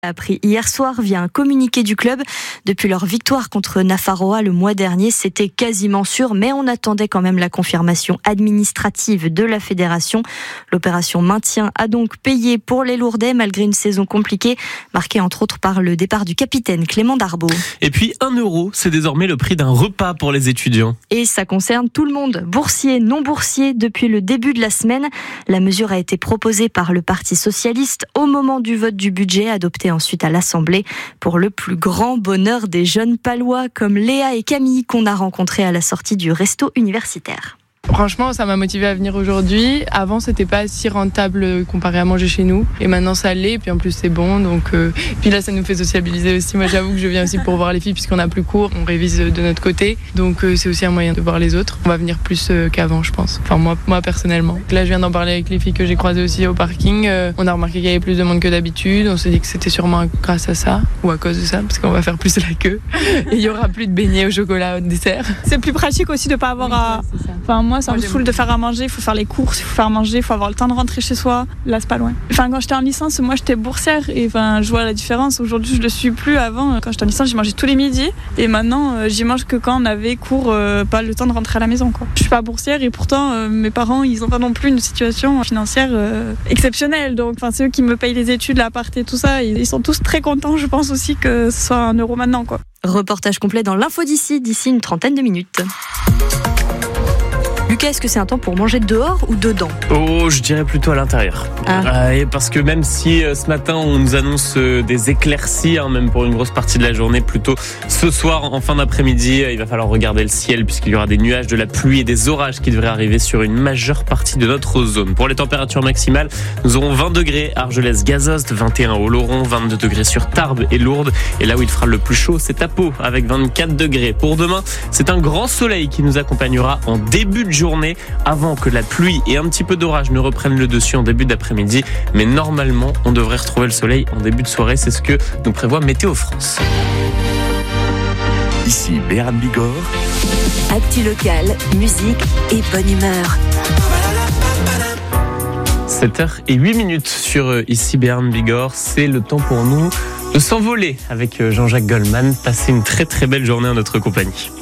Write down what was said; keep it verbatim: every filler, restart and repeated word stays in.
A appris hier soir via un communiqué du club. Depuis leur victoire contre Nafarroa le mois dernier, c'était quasiment sûr, mais on attendait quand même la confirmation administrative de la fédération. L'opération maintien a donc payé pour les Lourdais malgré une saison compliquée, marquée entre autres par le départ du capitaine Clément Darbaud. Et puis un euro, c'est désormais le prix d'un repas pour les étudiants. Et ça concerne tout le monde, boursiers, non boursiers, depuis le début de la semaine. La mesure a été proposée par le Parti socialiste au moment du vote du budget adopté ensuite à l'Assemblée, pour le plus grand bonheur des jeunes palois comme Léa et Camille qu'on a rencontrés à la sortie du resto universitaire. Franchement, ça m'a motivée à venir aujourd'hui. Avant, c'était pas si rentable comparé à manger chez nous. Et maintenant, ça l'est. Et puis en plus, c'est bon. Donc, euh... puis là, ça nous fait sociabiliser aussi. Moi, j'avoue que je viens aussi pour voir les filles puisqu'on a plus cours. On révise de notre côté. Donc, euh, c'est aussi un moyen de voir les autres. On va venir plus euh, qu'avant, je pense. Enfin, moi, moi personnellement. Là, je viens d'en parler avec les filles que j'ai croisées aussi au parking. Euh, on a remarqué qu'il y avait plus de monde que d'habitude. On s'est dit que c'était sûrement grâce à ça ou à cause de ça, parce qu'on va faire plus la queue. Et il y aura plus de beignets au chocolat au dessert. C'est plus pratique aussi de pas avoir oui, à. Ouais, enfin, moi, ça Moi, me saoule de faire à manger, il faut faire les courses, il faut faire manger, il faut avoir le temps de rentrer chez soi. Là, c'est pas loin. Enfin, quand j'étais en licence, moi, j'étais boursière et enfin, je vois la différence. Aujourd'hui, je le suis plus. Avant, quand j'étais en licence, j'ai mangé tous les midis et maintenant, euh, j'y mange que quand on avait cours, euh, pas le temps de rentrer à la maison, quoi. Je suis pas boursière et pourtant, euh, mes parents, ils ont pas non plus une situation financière euh, exceptionnelle. Donc, enfin, c'est eux qui me payent les études, l'appart et tout ça. Et ils sont tous très contents, je pense aussi que ce soit un euro maintenant, quoi. Reportage complet dans l'info d'ici, d'ici une trentaine de minutes. Lucas, est-ce que c'est un temps pour manger dehors ou dedans ? Oh, je dirais plutôt à l'intérieur. Ah. Euh, parce que même si euh, ce matin on nous annonce euh, des éclaircies, hein, même pour une grosse partie de la journée, plutôt ce soir en fin d'après-midi, euh, il va falloir regarder le ciel puisqu'il y aura des nuages, de la pluie et des orages qui devraient arriver sur une majeure partie de notre zone. Pour les températures maximales, nous aurons vingt degrés à Argelès-Gazost, vingt et un au Oloron, vingt-deux degrés sur Tarbes et Lourdes. Et là où il fera le plus chaud, c'est à Pau avec vingt-quatre degrés. Pour demain, c'est un grand soleil qui nous accompagnera en début de journée avant que la pluie et un petit peu d'orage ne reprennent le dessus en début d'après-midi. Mais normalement, on devrait retrouver le soleil en début de soirée. C'est ce que nous prévoit Météo France. Ici Béarn Bigorre. Actu local, musique et bonne humeur. sept heures huit minutes sur Ici Béarn Bigorre. C'est le temps pour nous de s'envoler avec Jean-Jacques Goldman. Passer une très très belle journée en notre compagnie.